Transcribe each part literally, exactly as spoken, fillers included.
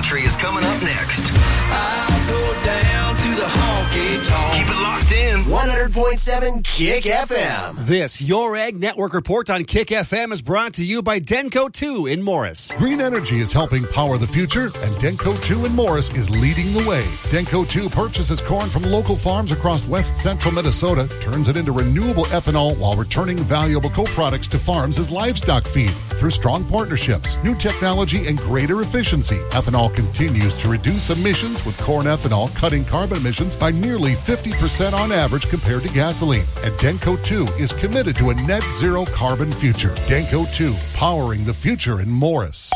Country is coming up next. I'll go down to the honky tonk. Keep it locked in. one hundred point seven Kick F M. This Your Ag Network report on Kick F M is brought to you by Denko two in Morris. Green energy is helping power the future, and Denko two in Morris is leading the way. Denko two purchases corn from local farms across west central Minnesota, turns it into renewable ethanol while returning valuable co-products to farms as livestock feed. Through strong partnerships, new technology, and greater efficiency, ethanol continues to reduce emissions, with corn ethanol cutting carbon emissions by nearly fifty percent on average compared to gasoline. And Denko two is committed to a net zero carbon future. Denko two, powering the future in Morris.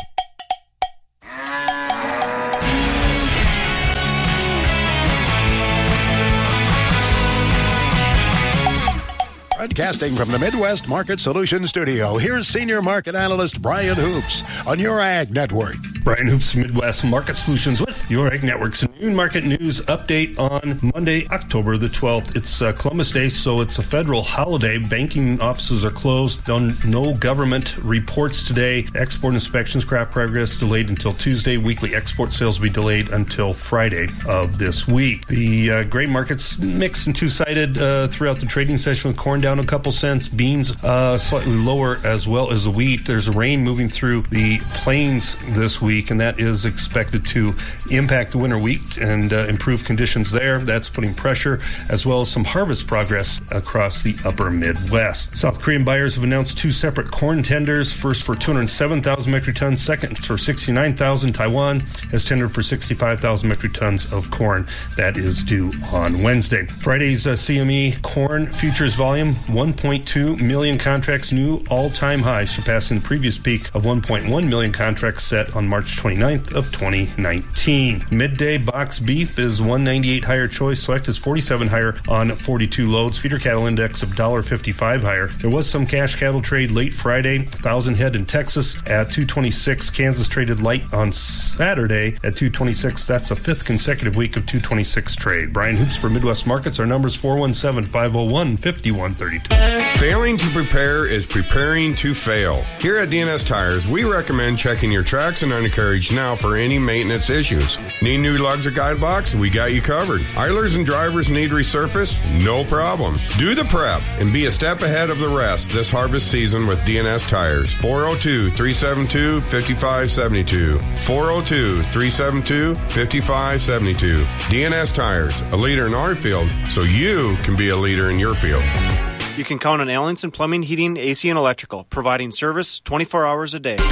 Broadcasting from the Midwest Market Solutions Studio, here's Senior Market Analyst Brian Hoops on Your Ag Network. Brian Hoops, Midwest Market Solutions with Your Ag Network's noon market news update on Monday, October the twelfth. It's uh, Columbus Day, so it's a federal holiday. Banking offices are closed. No, no government reports today. Export inspections, crop progress delayed until Tuesday. Weekly export sales will be delayed until Friday of this week. The uh, grain market's mixed and two-sided uh, throughout the trading session, with corn down a couple cents, beans uh, slightly lower, as well as the wheat. There's rain moving through the plains this week, and that is expected to impact the winter wheat and uh, improve conditions there. That's putting pressure, as well as some harvest progress across the upper Midwest. South Korean buyers have announced two separate corn tenders, first for two hundred seven thousand metric tons, second for sixty-nine thousand. Taiwan has tendered for sixty-five thousand metric tons of corn. That is due on Wednesday. Friday's uh, C M E corn futures volume, one point two million contracts, new all-time high, surpassing the previous peak of one point one million contracts set on March twenty-ninth of twenty nineteen. Midday box beef is one ninety-eight higher. Choice select is forty-seven higher on forty-two loads. Feeder cattle index of one fifty-five higher. There was some cash cattle trade late Friday. one thousand head in Texas at two twenty-six. Kansas traded light on Saturday at two twenty-six. That's the fifth consecutive week of two twenty-six trade. Brian Hoops for Midwest Markets. Our numbers four one seven, five oh one, five one three two. Failing to prepare is preparing to fail. Here at D N S Tires, we recommend checking your tracks and undercarriage now for any maintenance issues. Need new lugs or guide blocks? We got you covered. Idlers and drivers need resurfaced? No problem. Do the prep and be a step ahead of the rest this harvest season with D N S Tires. four oh two, three seven two, five five seven two. four oh two, three seven two, five five seven two. D N S Tires, a leader in our field, so you can be a leader in your field. You can count on Allenson Plumbing, Heating, A C, and Electrical, providing service twenty-four hours a day.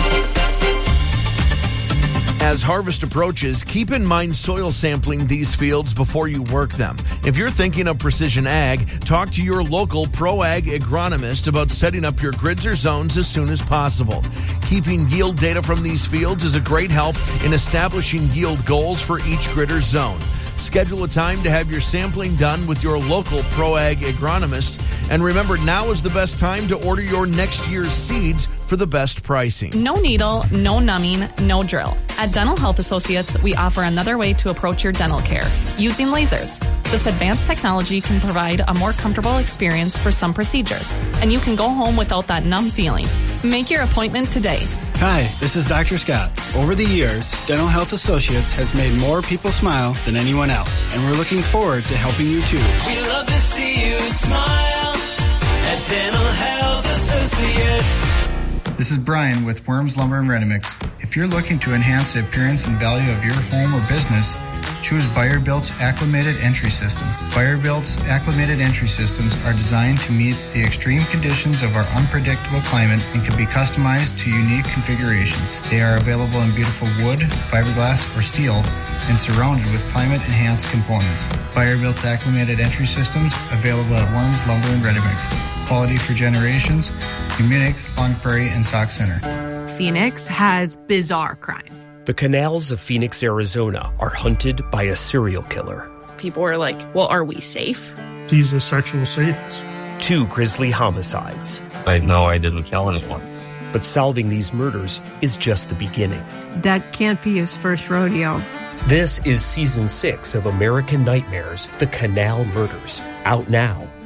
As harvest approaches, keep in mind soil sampling these fields before you work them. If you're thinking of precision ag, talk to your local Pro Ag agronomist about setting up your grids or zones as soon as possible. Keeping yield data from these fields is a great help in establishing yield goals for each grid or zone. Schedule a time to have your sampling done with your local Pro Ag agronomist. And remember, now is the best time to order your next year's seeds for the best pricing. No needle, no numbing, no drill. At Dental Health Associates, we offer another way to approach your dental care, using lasers. This advanced technology can provide a more comfortable experience for some procedures, and you can go home without that numb feeling. Make your appointment today. Hi, this is Doctor Scott. Over the years, Dental Health Associates has made more people smile than anyone else, and we're looking forward to helping you too. We love to see you smile at Dental Health Associates. This is Brian with Worms Lumber and Ready-Mix. If you're looking to enhance the appearance and value of your home or business, choose Buyer-Built's Acclimated Entry System. Buyer-Built's Acclimated Entry Systems are designed to meet the extreme conditions of our unpredictable climate and can be customized to unique configurations. They are available in beautiful wood, fiberglass, or steel, and surrounded with climate-enhanced components. Buyer-Built's Acclimated Entry Systems, available at Worms Lumber and Ready-Mix. Quality for generations, in Munich, Long Prairie, and Sauk Center. Phoenix has bizarre crime. The canals of Phoenix, Arizona are hunted by a serial killer. People were like, well, are we safe? He's a sexual sadist. Two grisly homicides. I know I didn't kill anyone. But solving these murders is just the beginning. That can't be his first rodeo. This is season six of American Nightmares, The Canal Murders. Out now,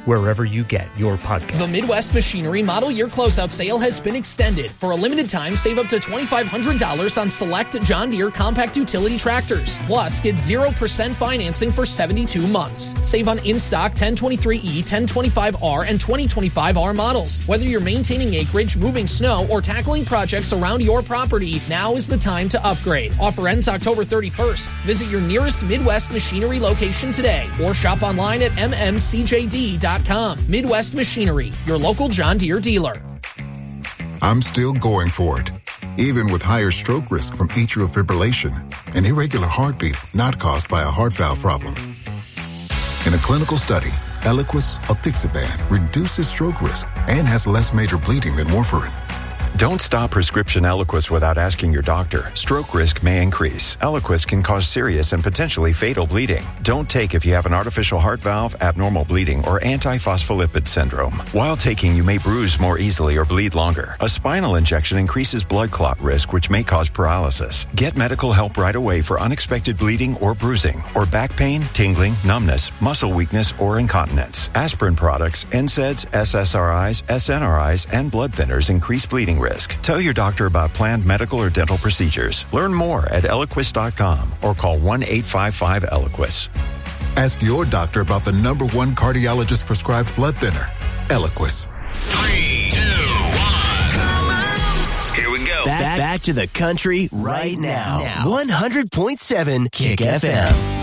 wherever you get your podcasts. The Midwest Machinery Model Year Closeout Sale has been extended. For a limited time, save up to twenty-five hundred dollars on select John Deere compact utility tractors. Plus, get zero percent financing for seventy-two months. Save on in-stock ten twenty-three E, ten twenty-five R, and twenty twenty-five R models. Whether you're maintaining acreage, moving snow, or tackling projects around your property, now is the time to upgrade. Offer ends October thirty-first. Visit your nearest Midwest Machinery location today or shop online at m m c j d dot com. Midwest Machinery, your local John Deere dealer. I'm still going for it, even with higher stroke risk from atrial fibrillation, an irregular heartbeat not caused by a heart valve problem. In a clinical study, Eliquis apixaban reduces stroke risk and has less major bleeding than warfarin. Don't stop prescription Eliquis without asking your doctor. Stroke risk may increase. Eliquis can cause serious and potentially fatal bleeding. Don't take if you have an artificial heart valve, abnormal bleeding, or antiphospholipid syndrome. While taking, you may bruise more easily or bleed longer. A spinal injection increases blood clot risk, which may cause paralysis. Get medical help right away for unexpected bleeding or bruising, or back pain, tingling, numbness, muscle weakness, or incontinence. Aspirin products, N SAIDs, S S R Is, S N R Is, and blood thinners increase bleeding risk. Tell your doctor about planned medical or dental procedures. Learn more at Eliquis dot com or call one eight five five Eliquis. Ask your doctor about the number one cardiologist prescribed blood thinner, Eliquis. Three, two, one. Come on. Here we go. Back, back to the country right now. now. one hundred point seven Kick F M.